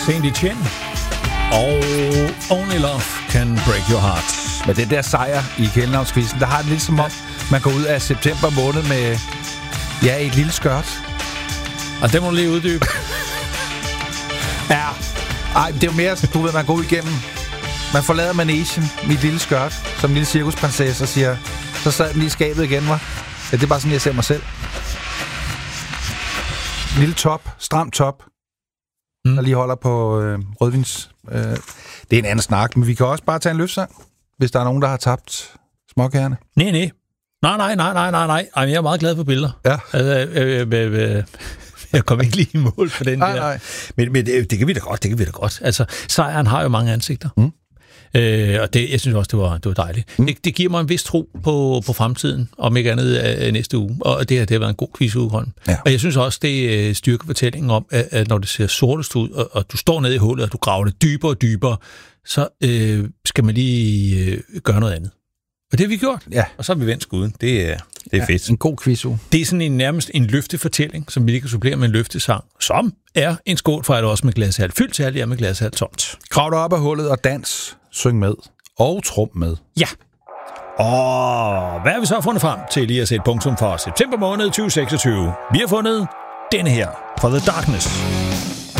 Sandy Chin og Only Love Can Break Your Heart. Med den der sejr i kælenavnskvisten, der har det lidt som om, man går ud af september måned med et lille skørt. Og det må du lige uddybe. Ja. Ej, det er jo mere, du ved, man går ud igennem. Man forlader managen med et lille skørt, som en lille cirkusprinsesse, og siger, så sad den lige i skabet igen, var. Ja, det er bare sådan, jeg ser mig selv. En lille top, stram top, der lige holder på rødvins. Det er en anden snak, men vi kan også bare tage en løfsang, hvis der er nogen, der har tabt småkagerne. Nej. Ej, jeg er meget glad for billeder. Ja. Jeg kommer ikke lige i mål for den der. Nej. Men det kan vi da godt. Altså, sejren har jo mange ansigter. Og jeg synes også, det var dejligt. Det giver mig en vis tro på fremtiden, om ikke andet næste uge. Og det har været en god quizuge, Holm. Ja. Og jeg synes også, det styrker fortællingen om, at når det ser sortest ud, og du står nede i hullet, og du graver det dybere og dybere, så skal man lige gøre noget andet. Og det har vi gjort. Ja. Og så har vi vendt skuden. Det er fedt. En god quizuge. Det er sådan nærmest en løftefortælling, som vi lige kan supplere med en løftesang, som er en skål for, at også med glashalv fyldt til, alt er med glashalv tomt. Krav dig op af hullet og dans, syng med og trum med. Ja. Og hvad har vi så fundet frem til lige at sætte punktum for september måned 2026? Vi har fundet denne her, For the Darkness.